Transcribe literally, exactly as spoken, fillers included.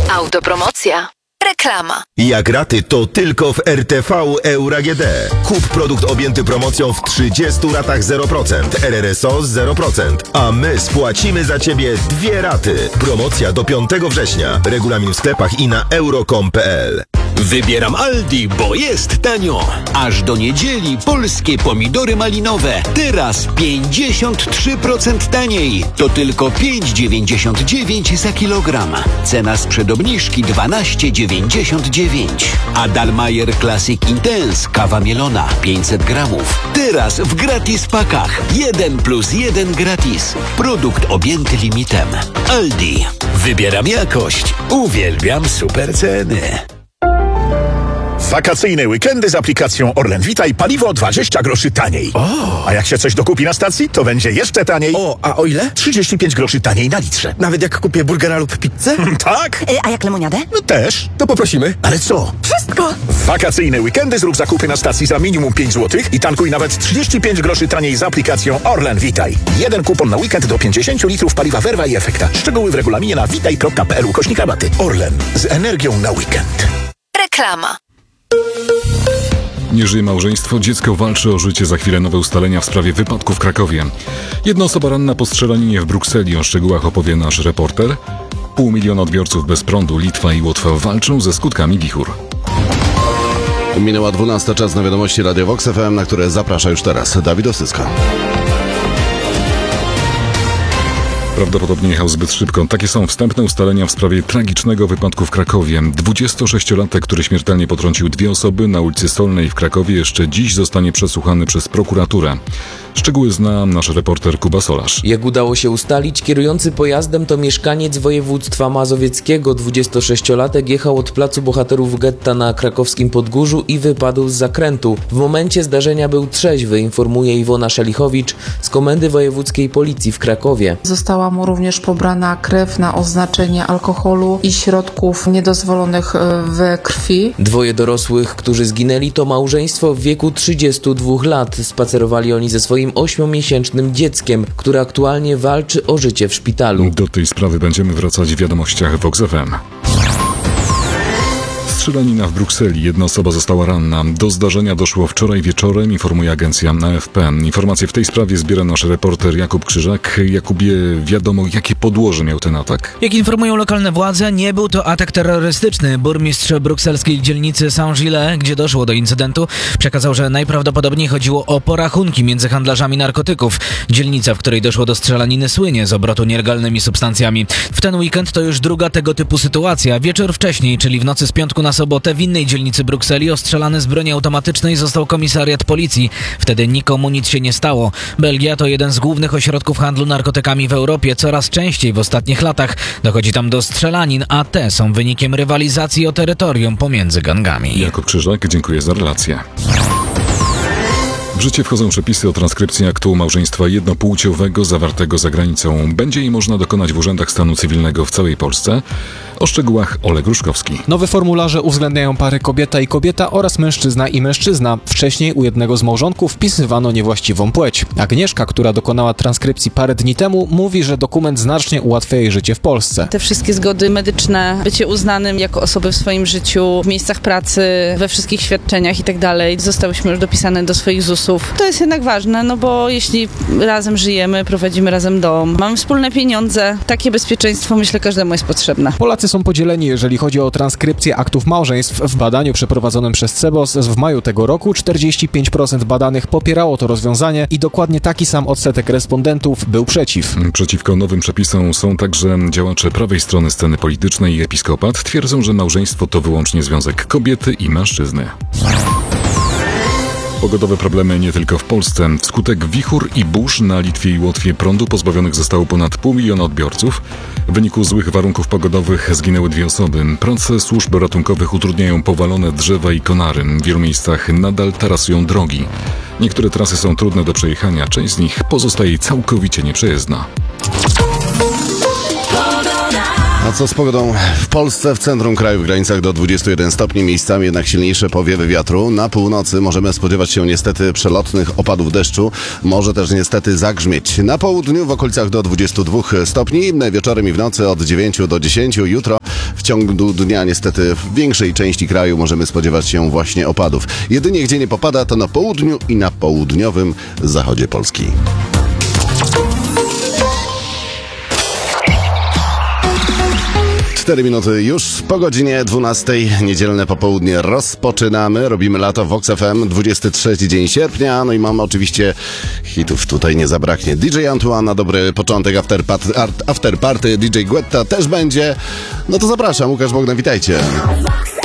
Autopromocja. Reklama. Jak raty, to tylko w R T V Euro A G D. Kup produkt objęty promocją w trzydziestu ratach zero procent, R R S O zero procent, a my spłacimy za Ciebie dwie raty. Promocja do piątego września. Regulamin w sklepach i na euro kropka com kropka p l. Wybieram Aldi, bo jest tanio. Aż do niedzieli polskie pomidory malinowe. Teraz pięćdziesiąt trzy procent taniej. To tylko pięć dziewięćdziesiąt dziewięć za kilogram. Cena sprzed obniżki dwanaście dziewięćdziesiąt dziewięć. A Dalmayer Classic Intense kawa mielona pięćset gramów. Teraz w gratis pakach. jeden plus jeden gratis. Produkt objęty limitem. Aldi. Wybieram jakość. Uwielbiam super ceny. Wakacyjne weekendy z aplikacją Orlen Witaj paliwo dwadzieścia groszy taniej. O. A jak się coś dokupi na stacji, to będzie jeszcze taniej. O, a o ile? trzydzieści pięć groszy taniej na litrze. Nawet jak kupię burgera lub pizzę? Tak? E, a jak lemoniadę? No też. To poprosimy. Ale co? Wszystko! W wakacyjne weekendy zrób zakupy na stacji za minimum pięć złotych i tankuj nawet trzydzieści pięć groszy taniej z aplikacją Orlen Witaj. Jeden kupon na weekend do pięćdziesiąt litrów paliwa Verva i Efekta. Szczegóły w regulaminie na witaj kropka p l ukośnik rabaty. Orlen. Z energią na weekend. Reklama. Nie żyje małżeństwo, dziecko walczy o życie. Za chwilę nowe ustalenia w sprawie wypadku w Krakowie. Jedna osoba ranna po strzelaninie w Brukseli. O szczegółach opowie nasz reporter. Pół miliona odbiorców bez prądu. Litwa i Łotwa walczą ze skutkami wichur. Minęła dwunasta, czas na wiadomości Radio Vox F M, na które zaprasza już teraz Dawid Osyska. Prawdopodobnie jechał zbyt szybko. Takie są wstępne ustalenia w sprawie tragicznego wypadku w Krakowie. dwudziestosześciolatek, który śmiertelnie potrącił dwie osoby na ulicy Solnej w Krakowie, jeszcze dziś zostanie przesłuchany przez prokuraturę. Szczegóły zna nasz reporter Kuba Solarz. Jak udało się ustalić, kierujący pojazdem to mieszkaniec województwa mazowieckiego. dwudziestosześciolatek jechał od placu Bohaterów Getta na krakowskim Podgórzu i wypadł z zakrętu. W momencie zdarzenia był trzeźwy, informuje Iwona Szelichowicz z Komendy Wojewódzkiej Policji w Krakowie. Została mu również pobrana krew na oznaczenie alkoholu i środków niedozwolonych we krwi. Dwoje dorosłych, którzy zginęli, to małżeństwo w wieku trzydziestu dwóch lat. Spacerowali oni ze swoim ośmiomiesięcznym dzieckiem, które aktualnie walczy o życie w szpitalu. Do tej sprawy będziemy wracać w wiadomościach Vox F M. Strzelanina w Brukseli. Jedna osoba została ranna. Do zdarzenia doszło wczoraj wieczorem, informuje agencja A F P. Informacje w tej sprawie zbiera nasz reporter Jakub Krzyżak. Jakubie, wiadomo, jakie podłoże miał ten atak? Jak informują lokalne władze, nie był to atak terrorystyczny. Burmistrz brukselskiej dzielnicy Saint-Gilles, gdzie doszło do incydentu, przekazał, że najprawdopodobniej chodziło o porachunki między handlarzami narkotyków. Dzielnica, w której doszło do strzelaniny, słynie z obrotu nielegalnymi substancjami. W ten weekend to już druga tego typu sytuacja. Wieczór wcześniej, czyli w nocy z piątku na sobotę, w innej dzielnicy Brukseli ostrzelany z broni automatycznej został komisariat policji. Wtedy nikomu nic się nie stało. Belgia to jeden z głównych ośrodków handlu narkotykami w Europie. Coraz częściej w ostatnich latach dochodzi tam do strzelanin, a te są wynikiem rywalizacji o terytorium pomiędzy gangami. Jakub Krzyżak, dziękuję za relację. W życie wchodzą przepisy o transkrypcji aktu małżeństwa jednopłciowego zawartego za granicą. Będzie jej można dokonać w urzędach stanu cywilnego w całej Polsce. O szczegółach Oleg Ruszkowski. Nowe formularze uwzględniają pary kobieta i kobieta oraz mężczyzna i mężczyzna. Wcześniej u jednego z małżonków wpisywano niewłaściwą płeć. Agnieszka, która dokonała transkrypcji parę dni temu, mówi, że dokument znacznie ułatwia jej życie w Polsce. Te wszystkie zgody medyczne, bycie uznanym jako osoby w swoim życiu, w miejscach pracy, we wszystkich świadczeniach i tak dalej, zostałyśmy już dopisane do swoich zusów. To jest jednak ważne, no bo jeśli razem żyjemy, prowadzimy razem dom, mamy wspólne pieniądze, takie bezpieczeństwo, myślę, każdemu jest potrzebne. Polacy są podzieleni, jeżeli chodzi o transkrypcję aktów małżeństw. W badaniu przeprowadzonym przez CEBOS w maju tego roku czterdzieści pięć procent badanych popierało to rozwiązanie i dokładnie taki sam odsetek respondentów był przeciw. Przeciwko nowym przepisom są także działacze prawej strony sceny politycznej i episkopat. Twierdzą, że małżeństwo to wyłącznie związek kobiety i mężczyzny. Pogodowe problemy nie tylko w Polsce. Wskutek wichur i burz na Litwie i Łotwie prądu pozbawionych zostało ponad pół miliona odbiorców. W wyniku złych warunków pogodowych zginęły dwie osoby. Prace służb ratunkowych utrudniają powalone drzewa i konary. W wielu miejscach nadal tarasują drogi. Niektóre trasy są trudne do przejechania, część z nich pozostaje całkowicie nieprzejezdna. A co z pogodą? W Polsce, w centrum kraju, w granicach do dwudziestu jeden stopni, miejscami jednak silniejsze powiewy wiatru. Na północy możemy spodziewać się niestety przelotnych opadów deszczu. Może też niestety zagrzmieć. Na południu w okolicach do dwudziestu dwóch stopni, wieczorem i w nocy od dziewięciu do dziesięciu. Jutro w ciągu dnia niestety w większej części kraju możemy spodziewać się właśnie opadów. Jedynie gdzie nie popada, to na południu i na południowym zachodzie Polski. Cztery minuty już po godzinie dwunastej. Niedzielne popołudnie rozpoczynamy. Robimy lato w Vox F M. dwudziesty trzeci dzień sierpnia. No i mamy oczywiście hitów. Tutaj nie zabraknie. D J Antoine na dobry początek. After, pat, after Party. D J Guetta też będzie. No to zapraszam. Łukasz Bogdan, witajcie.